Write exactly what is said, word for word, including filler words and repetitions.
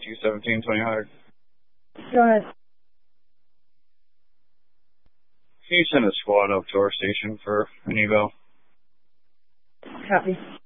two seventeen, twenty hundred. Go ahead. Can you send a squad up to our station for an eval? Copy.